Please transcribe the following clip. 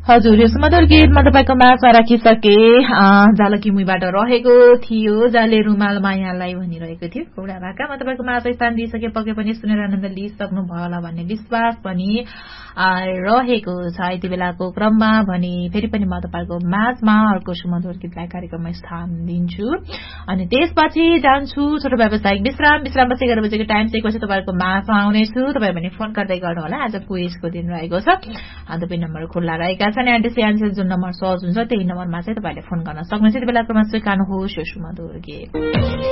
हजुर यो सुमधुर गीतमा तपाईको माझमा राखिसके जालकी मुईबाट रहेको थियो जाले रुमाल मायालाई भनिरहेको थियो कौडा भाकामा तपाईको माझ स्थान दिइसके पक्कै पनि सुनेर आनन्द लिइसक्नु भयो होला भन्ने विश्वास पनि रहेको छ। यति बेलाको क्रममा भने फेरि पनि म तपाईको माझमा अर्को सुमधुर गीतलाई कार्यक्रममा स्थान दिन्छु अनि त्यसपछि जान्छु छोटो व्यावसायिक विश्रामपछि 11 बजेको टाइम चाहिँ पछि तपाईको माझमा आउनेछु। तपाईँ पनि फोन गर्दै गर्नु होला आज क्विजको दिन रहेको छ अन्त पिन नम्बर खुल्ला रहेका छन् एन्टिसी एन्सर जुन नम्बर सर्च हुन्छ त्यही नम्बरमा चाहिँ तपाईले फोन गर्न सक्नुहुन्छ। यति बेला क्रममा स्वीकार्नुहोस् यो सुमधुर गीत।